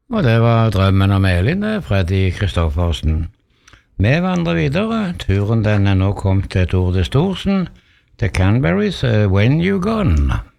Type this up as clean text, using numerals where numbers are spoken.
Og det var drømmen om Elin, det, Freddy Kristoffersen. Vi vandrer videre. Turen den er nå kommet til Tore de Storsen, til Canberries When You Gone.